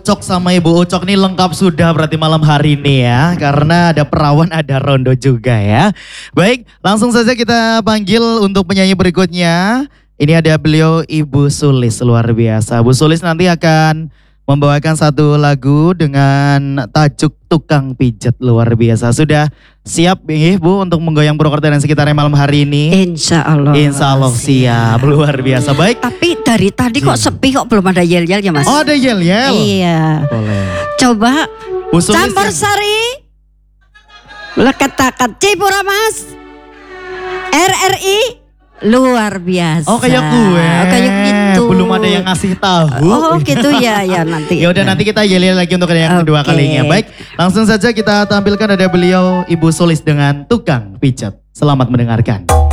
Ucok sama Ibu Ucok nih lengkap sudah berarti malam hari ini ya. Karena ada perawan, ada rondo juga ya. Baik, langsung saja kita panggil untuk penyanyi berikutnya. Ini ada beliau Ibu Sulis, luar biasa. Bu Sulis nanti akan membawakan satu lagu dengan tajuk Tukang Pijat, luar biasa. Sudah siap ya Bu untuk menggoyang Purwokerto dan sekitarnya malam hari ini? Insya Allah. Insya Allah siap, luar biasa. Baik. Tapi dari tadi kok sepi, kok belum ada yel-yel ya Mas? Oh ada yel-yel? Iya. Boleh. Coba Bu Sulis campur sari. Leketakan Cipura Mas. RRI. Luar biasa. Oh kayak gue. Oh, kayak gitu. Belum ada yang ngasih tahu. Oh gitu ya, ya nanti. Ya udah nanti kita yel-yel lagi untuk yang kedua kalinya. Baik, langsung saja kita tampilkan ada beliau Ibu Sulis dengan Tukang Pijat. Selamat mendengarkan.